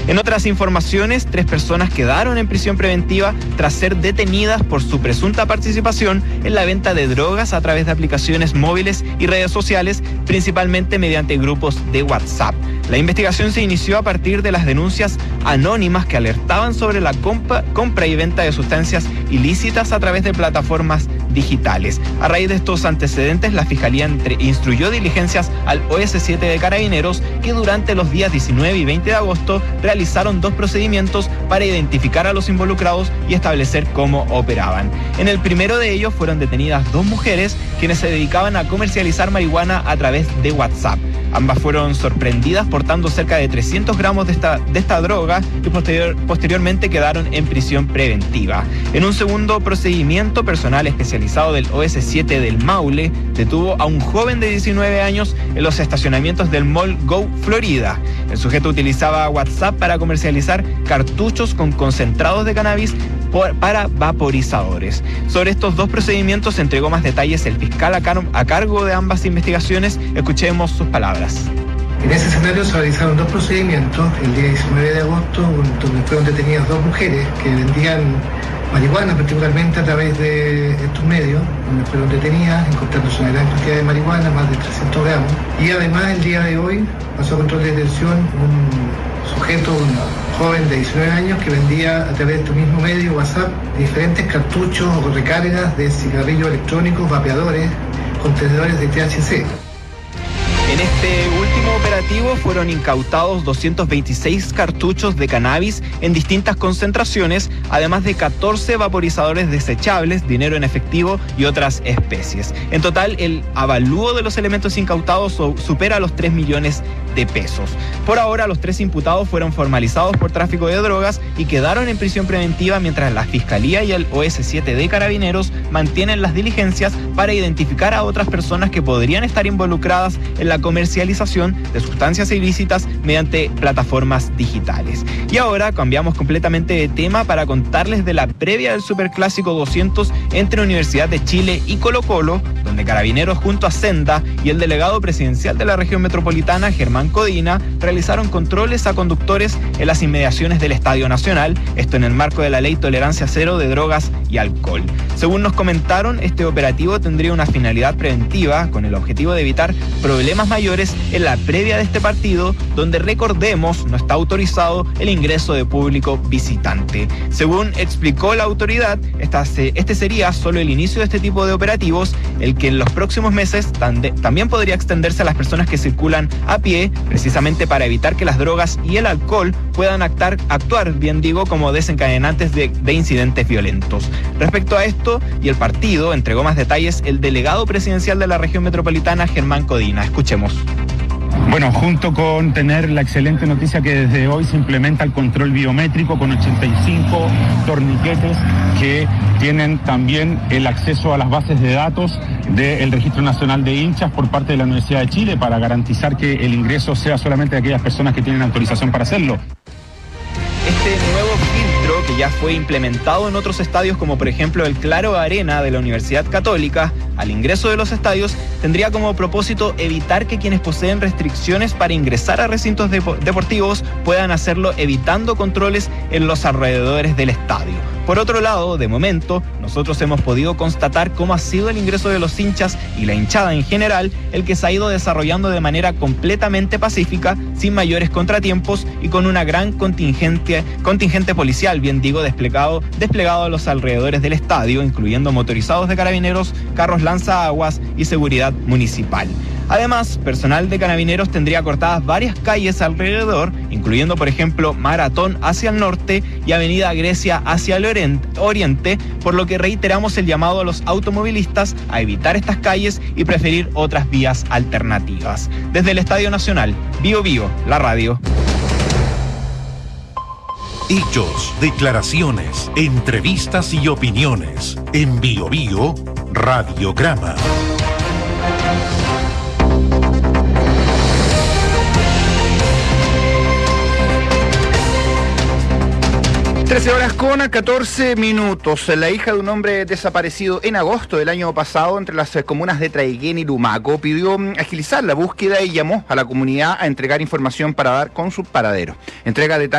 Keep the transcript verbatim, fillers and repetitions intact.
En otras informaciones, tres personas quedaron en prisión preventiva tras ser detenidas por su presunta participación en la venta de drogas a través de aplicaciones móviles y redes sociales, principalmente mediante grupos de WhatsApp. La investigación se inició a partir de las denuncias anónimas que alertaban sobre la compra, compra y venta de sustancias ilícitas a través de plataformas digitales. A raíz de estos antecedentes, la Fiscalía entre, instruyó diligencias al O S siete de Carabineros, que durante los días diecinueve y veinte de agosto realizaron dos procedimientos para identificar a los involucrados y establecer cómo operaban. En el primero de ellos fueron detenidas dos mujeres quienes se dedicaban a comercializar marihuana a través de WhatsApp. Ambas fueron sorprendidas portando cerca de trescientos gramos de esta, de esta droga y posterior, posteriormente quedaron en prisión preventiva. En un segundo procedimiento, personal especializado del O S siete del Maule detuvo a un joven de diecinueve años en los estacionamientos del Mall Go Florida. El sujeto utilizaba WhatsApp para comercializar cartuchos con concentrados de cannabis por, para vaporizadores. Sobre estos dos procedimientos se entregó más detalles el fiscal a, car- a cargo de ambas investigaciones. Escuchemos sus palabras. En ese escenario se realizaron dos procedimientos el día diecinueve de agosto, donde fueron detenidas dos mujeres que vendían marihuana, particularmente a través de estos medios, donde fueron detenidas, encontrándose una gran cantidad de marihuana, más de trescientos gramos. Y además el día de hoy pasó a control de detención un sujeto, un joven de diecinueve años, que vendía a través de este mismo medio, WhatsApp, diferentes cartuchos o recargas de cigarrillos electrónicos, vapeadores, contenedores de T H C. En este último operativo fueron incautados doscientos veintiséis cartuchos de cannabis en distintas concentraciones, además de catorce vaporizadores desechables, dinero en efectivo y otras especies. En total, el avalúo de los elementos incautados supera los tres millones de pesos. Por ahora, los tres imputados fueron formalizados por tráfico de drogas y quedaron en prisión preventiva, mientras la Fiscalía y el O S siete de Carabineros mantienen las diligencias para identificar a otras personas que podrían estar involucradas en la comercialización de sustancias ilícitas mediante plataformas digitales. Y ahora cambiamos completamente de tema para contarles de la previa del Superclásico doscientos entre Universidad de Chile y Colo-Colo, donde Carabineros junto a Senda y el delegado presidencial de la región metropolitana, Germán Codina, realizaron controles a conductores en las inmediaciones del Estadio Nacional, esto en el marco de la Ley Tolerancia Cero de Drogas y Alcohol. Según nos comentaron, este operativo tendría una finalidad preventiva con el objetivo de evitar problemas mayores en la previa de este partido, donde, recordemos, no está autorizado el ingreso de público visitante. Según explicó la autoridad, esta se, este sería solo el inicio de este tipo de operativos, el que en los próximos meses tande, también podría extenderse a las personas que circulan a pie, precisamente para evitar que las drogas y el alcohol puedan actuar, actuar bien digo, como desencadenantes de, de incidentes violentos. Respecto a esto y el partido, entregó más detalles el delegado presidencial de la región metropolitana, Germán Codina. Escuchemos. Bueno, junto con tener la excelente noticia que desde hoy se implementa el control biométrico con ochenta y cinco torniquetes que tienen también el acceso a las bases de datos del Registro Nacional de Hinchas por parte de la Universidad de Chile para garantizar que el ingreso sea solamente de aquellas personas que tienen autorización para hacerlo. Este nuevo filtro, que ya fue implementado en otros estadios como por ejemplo el Claro Arena de la Universidad Católica, al ingreso de los estadios tendría como propósito evitar que quienes poseen restricciones para ingresar a recintos depo- deportivos puedan hacerlo evitando controles en los alrededores del estadio. Por otro lado, de momento, nosotros hemos podido constatar cómo ha sido el ingreso de los hinchas y la hinchada en general, el que se ha ido desarrollando de manera completamente pacífica, sin mayores contratiempos y con una gran contingente, contingente policial, bien digo, desplegado, desplegado a los alrededores del estadio, incluyendo motorizados de Carabineros, carros lanzaaguas y seguridad municipal. Además, personal de Carabineros tendría cortadas varias calles alrededor, incluyendo, por ejemplo, Maratón hacia el norte y Avenida Grecia hacia el oriente, por lo que reiteramos el llamado a los automovilistas a evitar estas calles y preferir otras vías alternativas. Desde el Estadio Nacional, Bio Bio, la radio. Hechos, declaraciones, entrevistas y opiniones. En Bio Bio, Radiograma. trece horas con catorce minutos. La hija de un hombre desaparecido en agosto del año pasado entre las comunas de Traiguén y Lumaco pidió agilizar la búsqueda y llamó a la comunidad a entregar información para dar con su paradero. Entrega detalles